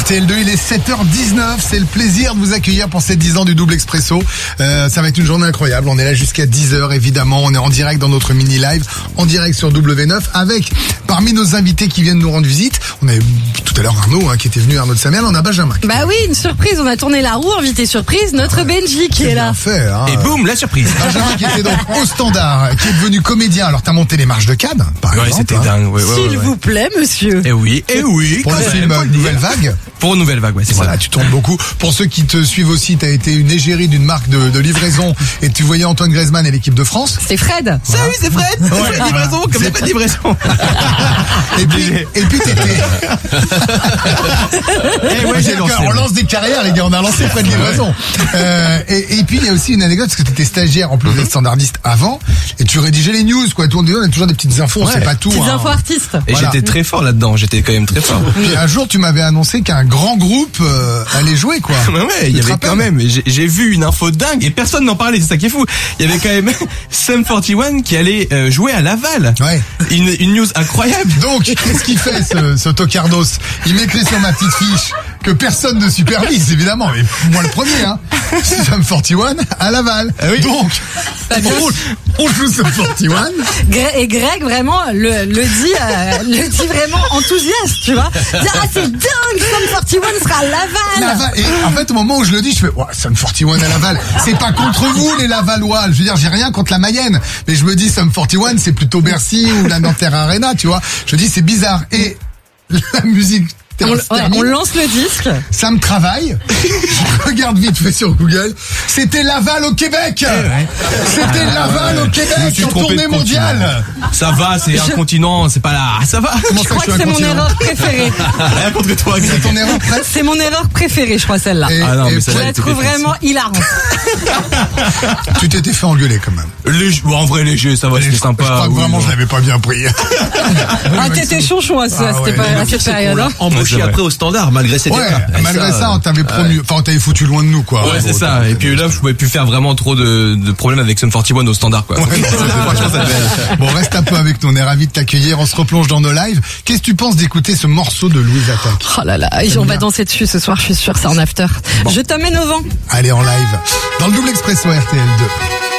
RTL2, il est 7h19, c'est le plaisir de vous accueillir pour ces 10 ans du Double Expresso. Ça va être une journée incroyable, on est là jusqu'à 10h évidemment, on est en direct dans notre mini-live, en direct sur W9, avec parmi nos invités qui viennent nous rendre visite, on a eu tout à l'heure Arnaud qui était venu, Arnaud de Samuel, on a Benjamin. Bah oui, une surprise, on a tourné la roue, invité surprise, notre Benji qui est là. Bien fait, hein. Et boum, la surprise. Benjamin qui était donc au Standard, qui est devenu comédien, alors t'as monté les marches de Cannes, par Ouais, exemple. c'était dingue. Ouais, S'il vous plaît, monsieur. Et oui. Pour le quand film même, Nouvelle Vague. Pour une nouvelle vague, ouais, c'est Voilà, ça. tu tournes beaucoup. Pour ceux qui te suivent aussi, t'as été une égérie d'une marque de livraison et tu voyais Antoine Griezmann et l'équipe de France. C'est Fred. Salut, c'est Fred. Ouais, Fred livraison, comme il n'y a pas de livraison. Et puis t'étais. Ouais, j'ai lancé. On lance des carrières, les gars. On a lancé Fred Livraison. Et puis il y a aussi une anecdote parce que t'étais stagiaire en plus d'être standardiste avant et tu rédigeais les news, quoi. Tout, on a toujours des petites infos, on Ouais. sait pas tout. Petites hein. infos artistes. Et Voilà. j'étais très fort là-dedans, j'étais quand même très fort. Puis un jour, tu m'avais annoncé qu'un grand groupe allait jouer, quoi. Ouais, il Tu y te avait rappelles quand même, j'ai vu une info dingue et personne n'en parlait, c'est ça qui est fou. Il y avait quand même Sum 41 qui allait jouer à Laval. Ouais. Une news incroyable. Donc, qu'est-ce qu'il fait, ce tocardos? Il m'écrit sur ma petite fiche que personne ne supervise, évidemment, mais moi le premier, hein. Sum 41 à Laval. Ah oui. Donc, on joue Sum 41. Et Greg vraiment le dit vraiment enthousiaste, tu vois. Dit, ah c'est dingue, Sum 41 sera à Laval. Laval. Et en fait, au moment où je le dis, je fais, ouais, Sum 41 à Laval. C'est pas contre vous, les Lavallois. Je veux dire, j'ai rien contre la Mayenne. Mais je me dis, Sum 41, c'est plutôt Bercy ou la Nanterre Arena, tu vois. Je dis, c'est bizarre. Et la musique On lance le disque. ça me travaille. Je regarde vite fait sur Google. C'était Laval au Québec. C'était Laval au Je me Québec suis en trompé tournée de mondiale. Ça va, c'est un continent, c'est pas là. Ça va. Comment Je ça, crois suis que c'est un mon continent erreur préférée. Rien contre toi, C'est Greg. ton erreur presque. C'est mon erreur préférée, je crois, celle-là. Et- Ah non, et mais Je celle-là, la elle était trouve défensive. vraiment hilarante. tu t'étais fait engueuler quand même. En vrai, léger, ça va, c'était sympa. Je crois que oui, vraiment non. je l'avais pas bien pris. Ah, t'étais chonchon à ça, Ah c'était ouais. pas à cette période. Hein. Embauché Ouais, c'est après au Standard malgré cette Ouais, époque. malgré ça, on t'avait promu, enfin on t'avait foutu loin de nous, quoi. Ouais, c'est Bon, ça. Et puis là, je pouvais plus faire vraiment trop de problèmes avec Sum 41 au Standard, quoi. Ouais, non, Franchement, ça devait aller. Bon, reste un peu avec nous, on est ravis de t'accueillir, on se replonge dans nos lives. Qu'est-ce que tu penses d'écouter ce morceau de Louise Attaque? Oh là là, on va danser dessus ce soir, je suis sûre, c'est en after. Je t'amène au vent. Allez en live, dans le Double Expresso RTL2.